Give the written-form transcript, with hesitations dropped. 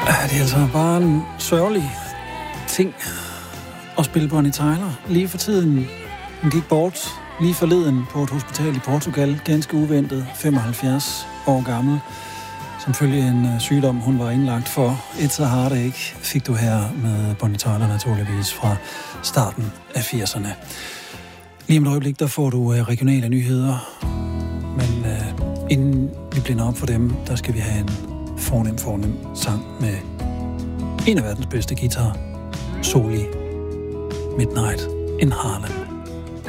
Det er altså bare en sørgelig ting at spille Bonnie Tyler. Lige for tiden, hun gik bort lige forleden på et hospital i Portugal, ganske uventet, 75 år gammel. Som følge en sygdom, hun var indlagt for. It's a Heartache fik du her med Bonnie Tyler naturligvis fra starten af 80'erne. Lige om et øjeblik, der får du regionale nyheder. Men inden vi blinder op for dem, der skal vi have en fornem sang med en af verdens bedste guitar, Soli, Midnight in Harlem.